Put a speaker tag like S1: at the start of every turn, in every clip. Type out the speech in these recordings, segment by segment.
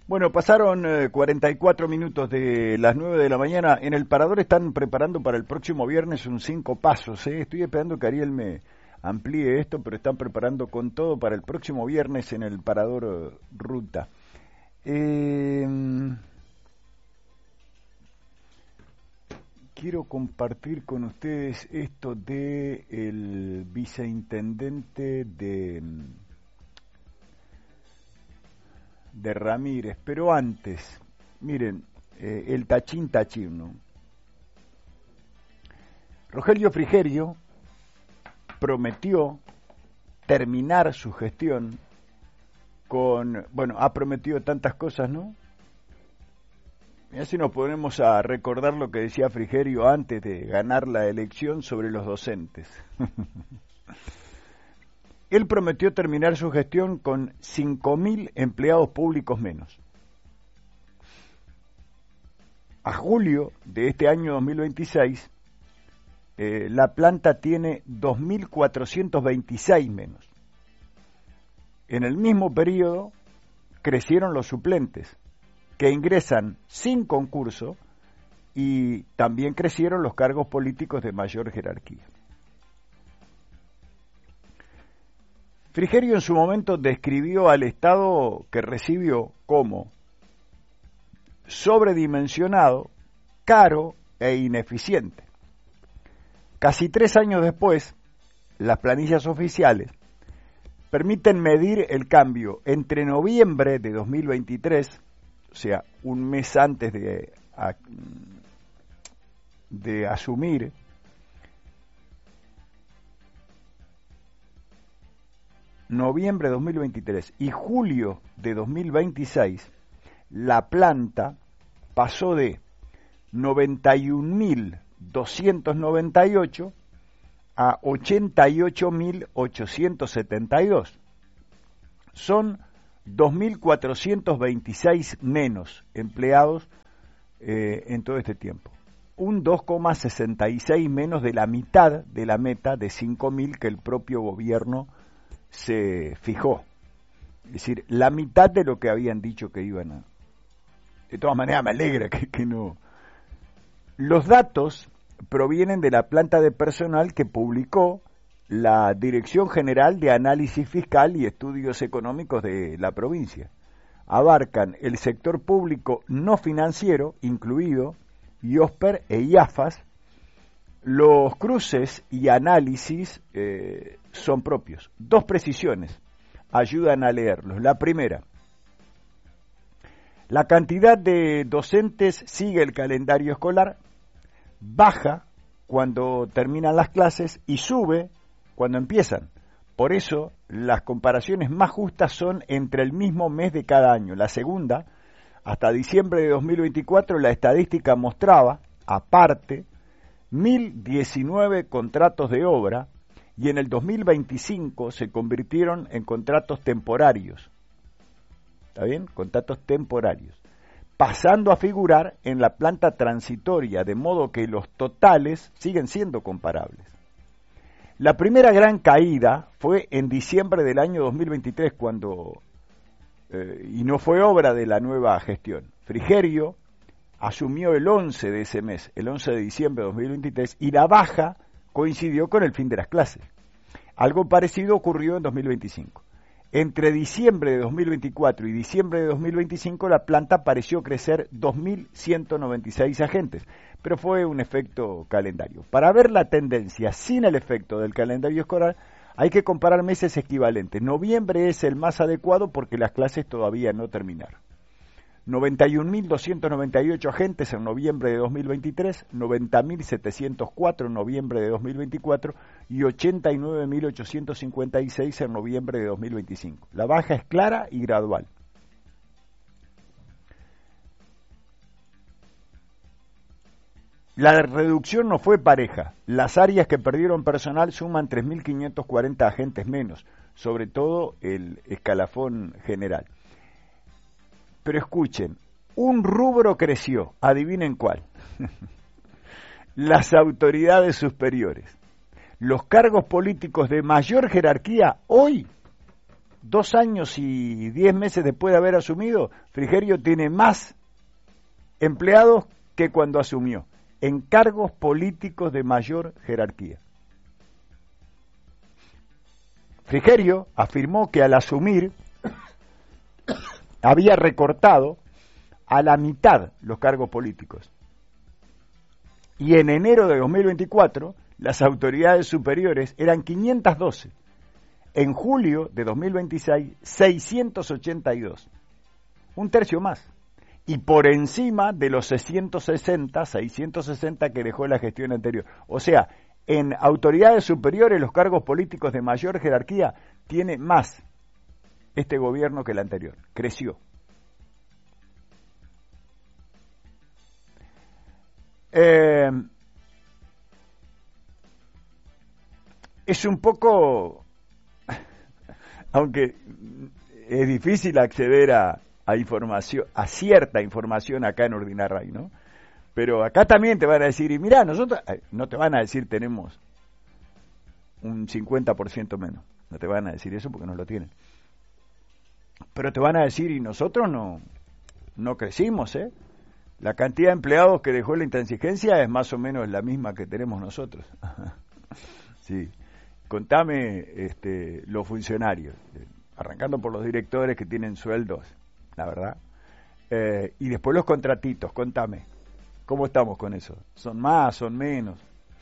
S1: Bueno, pasaron 44 minutos de las 9 de la mañana. En el Parador están preparando para el próximo viernes un 5 pasos. Estoy esperando que Ariel me amplíe esto, pero están preparando con todo para el próximo viernes en el Parador Ruta. Quiero compartir con ustedes esto de el viceintendente de Ramírez, pero antes, miren, el tachín, ¿no? Rogelio Frigerio prometió terminar su gestión ha prometido tantas cosas, ¿no? Y así nos ponemos a recordar lo que decía Frigerio antes de ganar la elección sobre los docentes. Él prometió terminar su gestión con 5.000 empleados públicos menos. A julio de este año 2026, la planta tiene 2.426 menos. En el mismo periodo, crecieron los suplentes, que ingresan sin concurso, y también crecieron los cargos políticos de mayor jerarquía. Frigerio en su momento describió al Estado que recibió como sobredimensionado, caro e ineficiente. Casi 3 años después, las planillas oficiales permiten medir el cambio entre noviembre de 2023, o sea, un mes antes de asumir, noviembre de 2023 y julio de 2026, la planta pasó de 91.298 a 88.872. Son 2.426 menos empleados en todo este tiempo. Un 2,66 menos de la mitad de la meta de 5.000 que el propio gobierno se fijó. Es decir, la mitad de lo que habían dicho que iban a... De todas maneras me alegra que no... Los datos provienen de la planta de personal que publicó la Dirección General de Análisis Fiscal y Estudios Económicos de la provincia. Abarcan el sector público no financiero, incluido IOSPER e IAFAS. Los cruces y análisis son propios. 2 precisiones ayudan a leerlos. La primera, la cantidad de docentes sigue el calendario escolar, baja cuando terminan las clases y sube cuando empiezan. Por eso, las comparaciones más justas son entre el mismo mes de cada año. La segunda, hasta diciembre de 2024, la estadística mostraba, aparte, 1.019 contratos de obra, y en el 2025 se convirtieron en contratos temporarios. ¿Está bien? Contratos temporarios. Pasando a figurar en la planta transitoria, de modo que los totales siguen siendo comparables. La primera gran caída fue en diciembre del año 2023, y no fue obra de la nueva gestión. Frigerio asumió el 11 de ese mes, el 11 de diciembre de 2023, y la baja coincidió con el fin de las clases. Algo parecido ocurrió en 2025. Entre diciembre de 2024 y diciembre de 2025, la planta pareció crecer 2.196 agentes, pero fue un efecto calendario. Para ver la tendencia sin el efecto del calendario escolar, hay que comparar meses equivalentes. Noviembre es el más adecuado porque las clases todavía no terminaron. 91.298 agentes en noviembre de 2023, 90.704 en noviembre de 2024 y 89.856 en noviembre de 2025. La baja es clara y gradual. La reducción no fue pareja. Las áreas que perdieron personal suman 3.540 agentes menos, sobre todo el escalafón general. Pero escuchen, un rubro creció, adivinen cuál. Las autoridades superiores. Los cargos políticos de mayor jerarquía hoy 2 años y 10 meses después de haber asumido, Frigerio tiene más empleados que cuando asumió, en cargos políticos de mayor jerarquía. Frigerio afirmó que al asumir había recortado a la mitad los cargos políticos. Y en enero de 2024, las autoridades superiores eran 512. En julio de 2026, 682. Un tercio más. Y por encima de los 660 que dejó la gestión anterior. O sea, en autoridades superiores, los cargos políticos de mayor jerarquía, tiene más este gobierno que el anterior. Creció. Es un poco, aunque es difícil acceder a información, a cierta información acá en Ordinarray, ¿no? Pero acá también te van a decir, y mirá, nosotros, no te van a decir tenemos un 50% menos, no te van a decir eso porque no lo tienen. Pero te van a decir, y nosotros no crecimos, ¿eh? La cantidad de empleados que dejó la intransigencia es más o menos la misma que tenemos nosotros. Sí. Contame los funcionarios, arrancando por los directores que tienen sueldos, la verdad. Y después los contratitos, contame, ¿cómo estamos con eso? ¿Son más, son menos?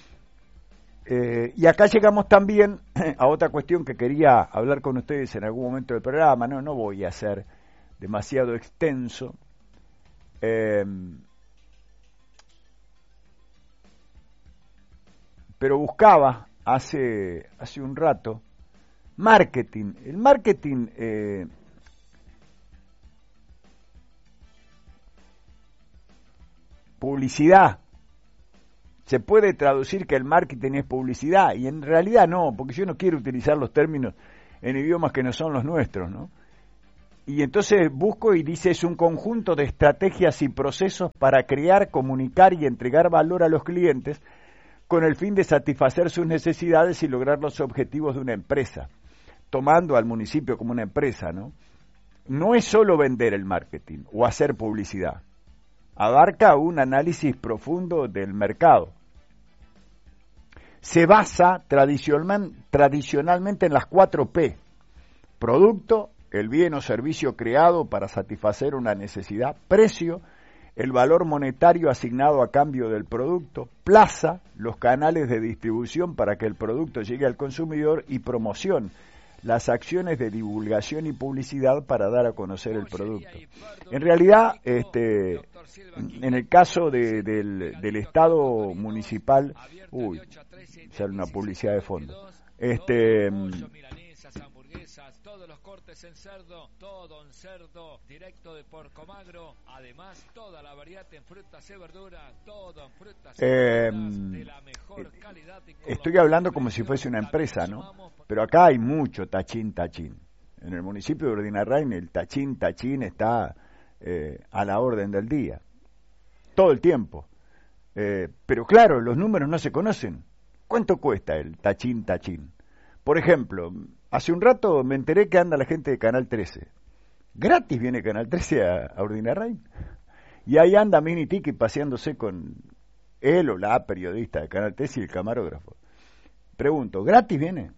S1: Y acá llegamos también a otra cuestión que quería hablar con ustedes en algún momento del programa, no voy a ser demasiado extenso. Pero buscaba hace un rato marketing. El marketing publicidad. Se puede traducir que el marketing es publicidad y en realidad no, porque yo no quiero utilizar los términos en idiomas que no son los nuestros, ¿no? Y entonces busco y dice, es un conjunto de estrategias y procesos para crear, comunicar y entregar valor a los clientes con el fin de satisfacer sus necesidades y lograr los objetivos de una empresa, tomando al municipio como una empresa, ¿no? No es solo vender el marketing o hacer publicidad, abarca un análisis profundo del mercado. Se basa tradicionalmente en las 4P, producto, el bien o servicio creado para satisfacer una necesidad, precio, el valor monetario asignado a cambio del producto, plaza, los canales de distribución para que el producto llegue al consumidor y promoción, las acciones de divulgación y publicidad para dar a conocer el producto. En realidad, en el caso del Estado municipal, sale una publicidad de fondo.
S2: Todos los cortes en cerdo, todo en cerdo, directo de Porcomagro, además toda la variedad en frutas y verduras, todo en frutas y verduras de la mejor calidad.
S1: Estoy hablando como si fuese una empresa, ¿no? Pero acá hay mucho tachín. En el municipio de Ordinarray el tachín está a la orden del día, todo el tiempo. Pero claro, los números no se conocen. ¿Cuánto cuesta el tachín? Por ejemplo, hace un rato me enteré que anda la gente de Canal 13. Gratis viene Canal 13 a Ordinarray. Y ahí anda Mini Tiki paseándose con él o la periodista de Canal 13 y el camarógrafo. Pregunto, ¿gratis viene?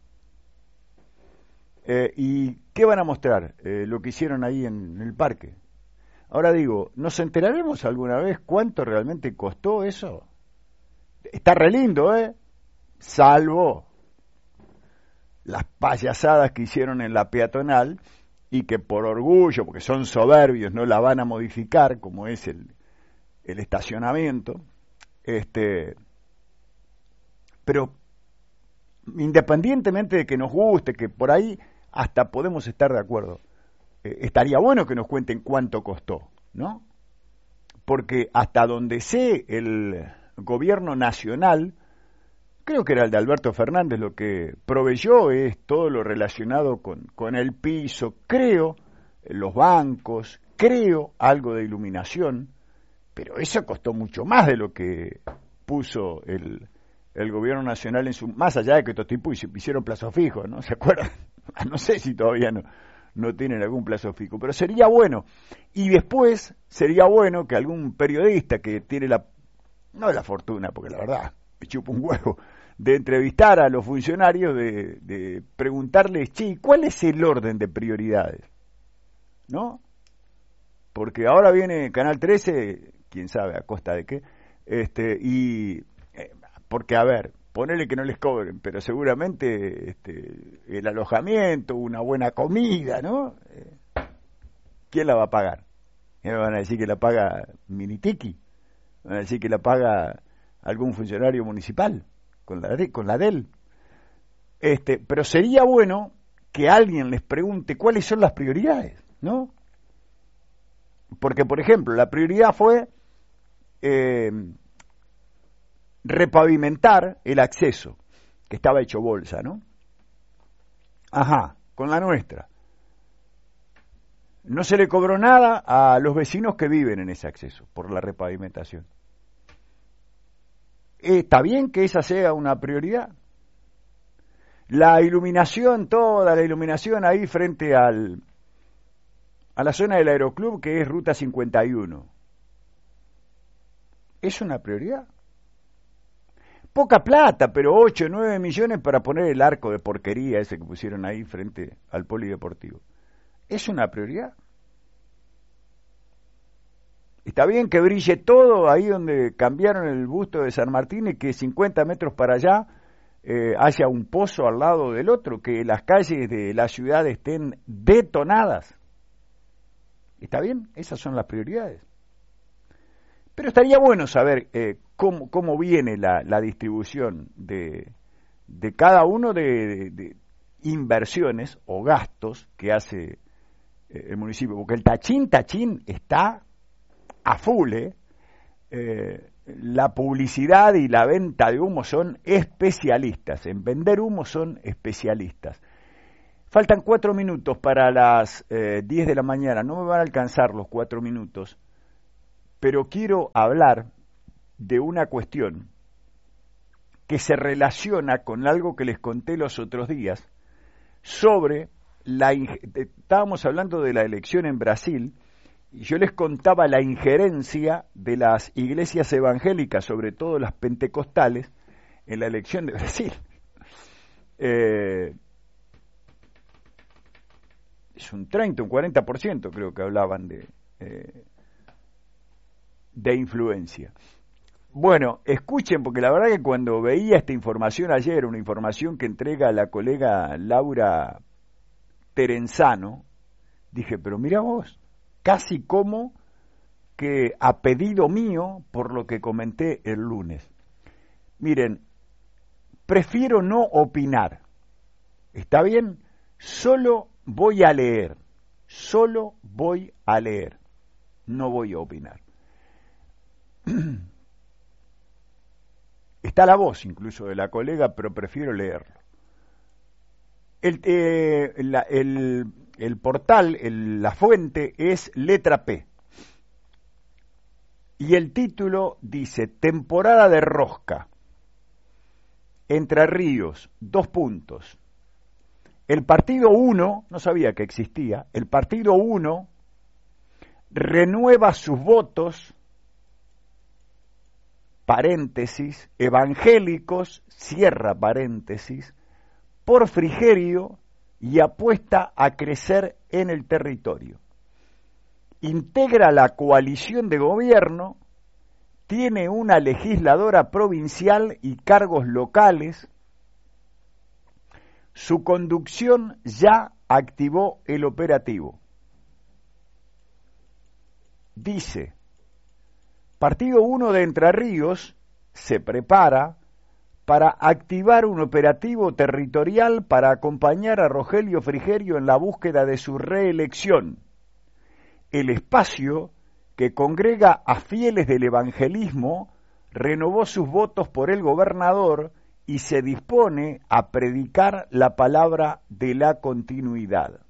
S1: ¿Y qué van a mostrar? Lo que hicieron ahí en el parque. Ahora digo, ¿nos enteraremos alguna vez cuánto realmente costó eso? Está re lindo, salvo las payasadas que hicieron en la peatonal y que por orgullo, porque son soberbios, no la van a modificar, como es el estacionamiento. Pero independientemente de que nos guste, que por ahí hasta podemos estar de acuerdo, estaría bueno que nos cuenten cuánto costó, ¿no? Porque hasta donde sé, el gobierno nacional, creo que era el de Alberto Fernández, lo que proveyó es todo lo relacionado con el piso, creo, los bancos, creo, algo de iluminación, pero eso costó mucho más de lo que puso el gobierno nacional más allá de que estos tipos hicieron plazos fijos, ¿no? ¿Se acuerdan? No sé si todavía no tienen algún plazo fijo. Pero sería bueno. Y después sería bueno que algún periodista que tiene no la fortuna, porque la verdad me chupa un huevo, de entrevistar a los funcionarios, de preguntarles, che, ¿cuál es el orden de prioridades? ¿No? Porque ahora viene Canal 13, quién sabe a costa de qué, porque a ver, ponele que no les cobren, pero seguramente el alojamiento, una buena comida, ¿no? ¿Quién la va a pagar? ¿Me van a decir que la paga Minitiki? ¿Me van a decir que la paga algún funcionario municipal? Con la de él. Pero sería bueno que alguien les pregunte cuáles son las prioridades, ¿no? Porque, por ejemplo, la prioridad fue repavimentar el acceso, que estaba hecho bolsa, ¿no? Ajá, con la nuestra. No se le cobró nada a los vecinos que viven en ese acceso por la repavimentación. ¿Está bien que esa sea una prioridad? La iluminación, toda la iluminación ahí frente a la zona del aeroclub, que es Ruta 51. ¿Es una prioridad? Poca plata, pero 8 o 9 millones para poner el arco de porquería ese que pusieron ahí frente al polideportivo. ¿Es una prioridad? Está bien que brille todo ahí donde cambiaron el busto de San Martín y que 50 metros para allá haya un pozo al lado del otro, que las calles de la ciudad estén detonadas. ¿Está bien? Esas son las prioridades. Pero estaría bueno saber cómo viene la distribución de cada uno de inversiones o gastos que hace el municipio, porque el tachín está a full, la publicidad y la venta de humo son especialistas, en vender humo son especialistas. Faltan 4 minutos para las 10 de la mañana, no me van a alcanzar los 4 minutos, pero quiero hablar de una cuestión que se relaciona con algo que les conté los otros días sobre estábamos hablando de la elección en Brasil, y yo les contaba la injerencia de las iglesias evangélicas, sobre todo las pentecostales, en la elección de Brasil. Es un 30, un 40%, creo que hablaban de influencia. Bueno, escuchen, porque la verdad que cuando veía esta información ayer, una información que entrega la colega Laura Terenzano, dije, pero mira vos, casi como que a pedido mío por lo que comenté el lunes. Miren, prefiero no opinar, ¿está bien? Solo voy a leer, no voy a opinar. Está la voz incluso de la colega, pero prefiero leerlo. El portal, la fuente es letra P. Y el título dice, temporada de rosca. Entre Ríos, 2 puntos. El partido 1, no sabía que existía, el partido 1 renueva sus votos, paréntesis, evangélicos, cierra paréntesis, por Frigerio y apuesta a crecer en el territorio. Integra la coalición de gobierno, tiene una legisladora provincial y cargos locales. Su conducción ya activó el operativo. Dice, Partido 1 de Entre Ríos se prepara para activar un operativo territorial para acompañar a Rogelio Frigerio en la búsqueda de su reelección. El espacio, que congrega a fieles del evangelismo, renovó sus votos por el gobernador y se dispone a predicar la palabra de la continuidad.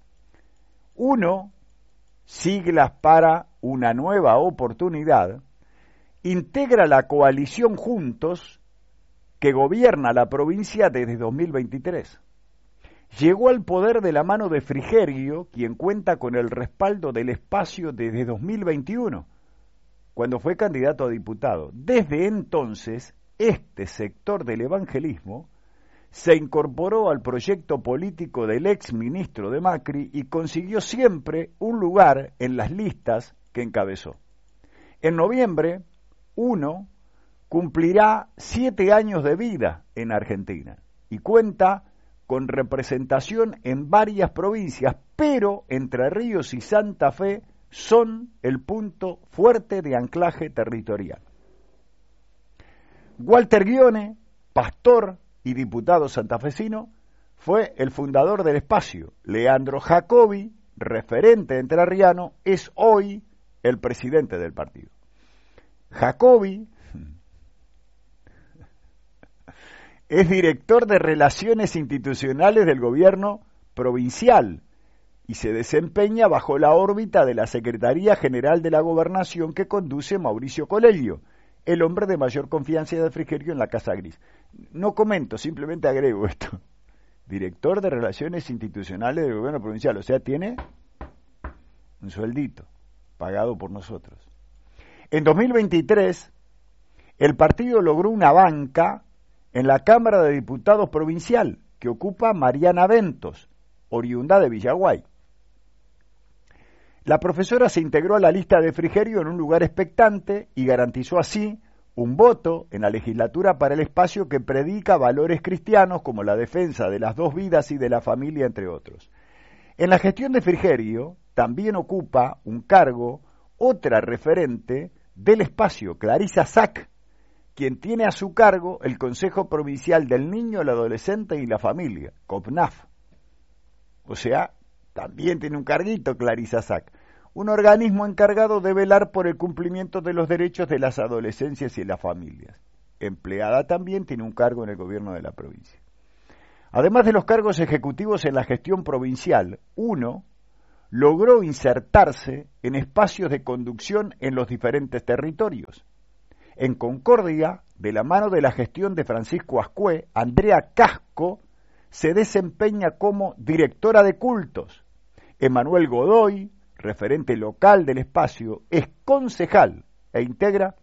S1: 1, siglas para una nueva oportunidad, integra la coalición Juntos, que gobierna la provincia desde 2023. llegó al poder de la mano de Frigerio, quien cuenta con el respaldo del Espacio desde 2021, cuando fue candidato a diputado. Desde entonces, este sector del evangelismo se incorporó al proyecto político del ex ministro de Macri y consiguió siempre un lugar en las listas que encabezó. En noviembre, uno cumplirá 7 años de vida en Argentina y cuenta con representación en varias provincias, pero Entre Ríos y Santa Fe son el punto fuerte de anclaje territorial. Walter Guione, pastor y diputado santafesino, fue el fundador del Espacio. Leandro Jacobi, referente entrerriano, es hoy el presidente del partido. Jacobi es director de Relaciones Institucionales del gobierno provincial y se desempeña bajo la órbita de la Secretaría General de la Gobernación que conduce Mauricio Colelio, el hombre de mayor confianza de Frigerio en la Casa Gris. No comento, simplemente agrego esto. Director de Relaciones Institucionales del Gobierno Provincial, o sea, tiene un sueldito pagado por nosotros. En 2023, el partido logró una banca en la Cámara de Diputados Provincial, que ocupa Mariana Ventos, oriunda de Villaguay. La profesora se integró a la lista de Frigerio en un lugar expectante y garantizó así un voto en la legislatura para el Espacio que predica valores cristianos como la defensa de las 2 vidas y de la familia, entre otros. En la gestión de Frigerio también ocupa un cargo otra referente del Espacio, Clarisa Sack, quien tiene a su cargo el Consejo Provincial del Niño, el Adolescente y la Familia, COPNAF. O sea, también tiene un carguito Clarisa Sack, un organismo encargado de velar por el cumplimiento de los derechos de las adolescencias y las familias. Empleada también tiene un cargo en el gobierno de la provincia. Además de los cargos ejecutivos en la gestión provincial, uno logró insertarse en espacios de conducción en los diferentes territorios. En Concordia, de la mano de la gestión de Francisco Ascué, Andrea Casco se desempeña como directora de cultos. Emanuel Godoy, referente local del Espacio, es concejal e integra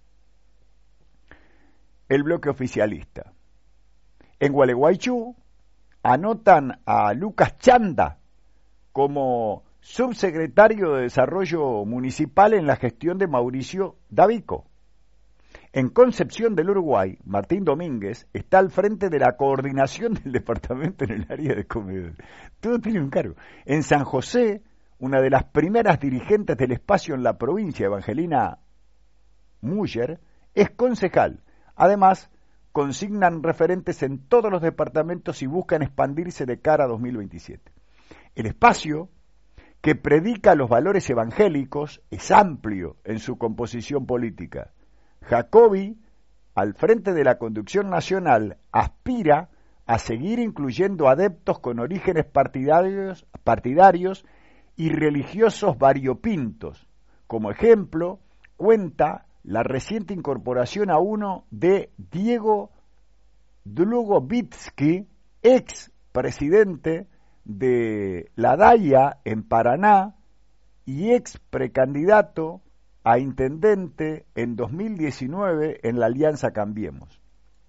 S1: el bloque oficialista. En Gualeguaychú anotan a Lucas Chanda como subsecretario de Desarrollo Municipal en la gestión de Mauricio Davico. En Concepción del Uruguay, Martín Domínguez está al frente de la coordinación del departamento en el área de comedores. Todo tiene un cargo. En San José, una de las primeras dirigentes del Espacio en la provincia, Evangelina Muller, es concejal. Además, consignan referentes en todos los departamentos y buscan expandirse de cara a 2027. El Espacio, que predica los valores evangélicos, es amplio en su composición política. Jacobi, al frente de la conducción nacional, aspira a seguir incluyendo adeptos con orígenes partidarios y religiosos variopintos. Como ejemplo, cuenta la reciente incorporación a uno de Diego Dlugovitzky, ex presidente de la DAIA en Paraná y ex precandidato a intendente en 2019 en la Alianza Cambiemos.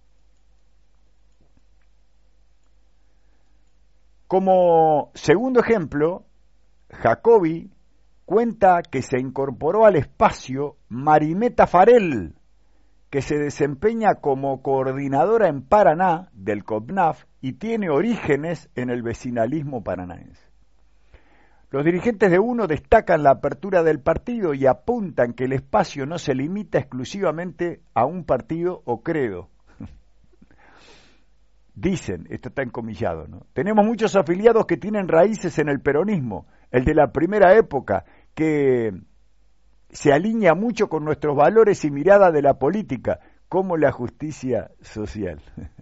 S1: Como segundo ejemplo, Jacobi cuenta que se incorporó al Espacio Marimeta Farel, que se desempeña como coordinadora en Paraná del COPNAF y tiene orígenes en el vecinalismo paranaense. Los dirigentes de UNO destacan la apertura del partido y apuntan que el Espacio no se limita exclusivamente a un partido o credo. Dicen, esto está encomillado, ¿no? Tenemos muchos afiliados que tienen raíces en el peronismo, el de la primera época, que se alinea mucho con nuestros valores y mirada de la política, como la justicia social.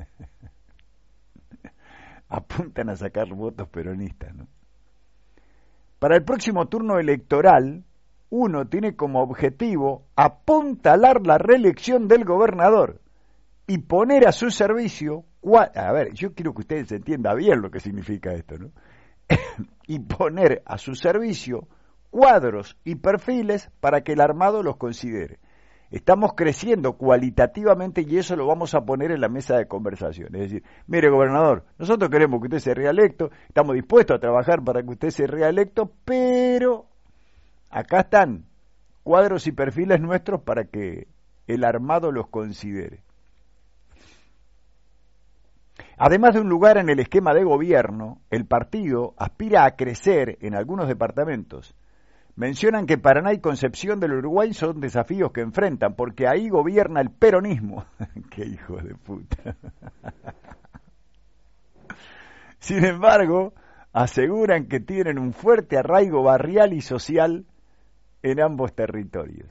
S1: Apuntan a sacar votos peronistas, ¿no? Para el próximo turno electoral, UNO tiene como objetivo apuntalar la reelección del gobernador y poner a su servicio, a ver, yo quiero que ustedes entiendan bien lo que significa esto, ¿no? Y poner a su servicio cuadros y perfiles para que el armado los considere. Estamos creciendo cualitativamente y eso lo vamos a poner en la mesa de conversación. Es decir, mire, gobernador, nosotros queremos que usted sea reelecto, estamos dispuestos a trabajar para que usted sea reelecto, pero acá están cuadros y perfiles nuestros para que el armado los considere. Además de un lugar en el esquema de gobierno, el partido aspira a crecer en algunos departamentos. Mencionan que Paraná y Concepción del Uruguay son desafíos que enfrentan, porque ahí gobierna el peronismo. ¡Qué hijo de puta! Sin embargo, aseguran que tienen un fuerte arraigo barrial y social en ambos territorios.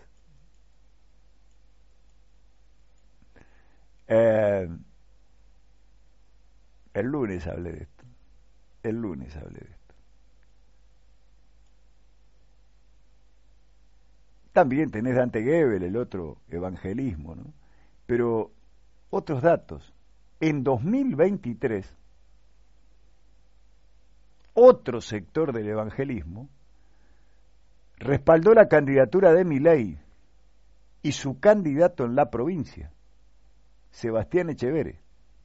S1: El lunes hablé de esto. También tenés Dante Gebel, el otro evangelismo, ¿no? Pero otros datos. En 2023, otro sector del evangelismo respaldó la candidatura de Milei y su candidato en la provincia, Sebastián Echeverri.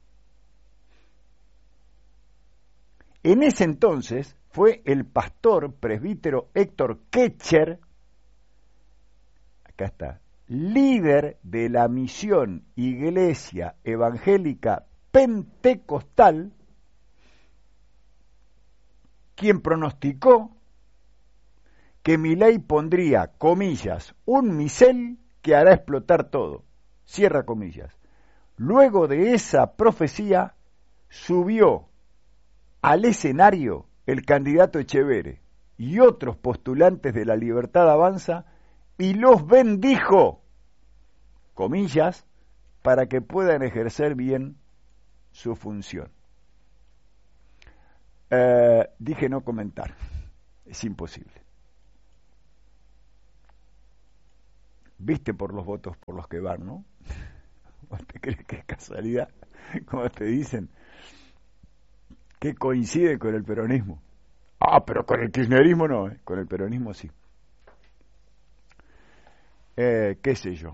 S1: En ese entonces fue el pastor presbítero Héctor Ketcher, acá está, líder de la misión Iglesia Evangélica Pentecostal, quien pronosticó que Milei pondría, comillas, un misel que hará explotar todo, cierra comillas. Luego de esa profecía subió al escenario el candidato Echeverri y otros postulantes de la Libertad Avanza y los bendijo, comillas, para que puedan ejercer bien su función. Dije no comentar, es imposible. Viste por los votos por los que van, ¿no? ¿Vos te crees que es casualidad? Como te dicen, que coincide con el peronismo. Ah, pero con el kirchnerismo no, con el peronismo sí. Qué sé yo.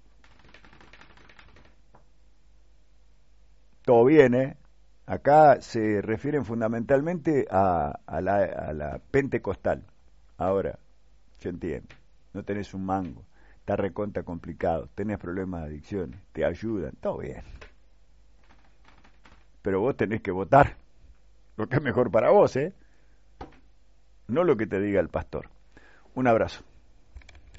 S1: Todo bien, ¿eh? Acá se refieren fundamentalmente a la pentecostal. Ahora, yo entiendo, no tenés un mango, está recontra complicado, tenés problemas de adicciones, te ayudan, todo bien. Pero vos tenés que votar lo que es mejor para vos, ¿eh? No lo que te diga el pastor. Un abrazo.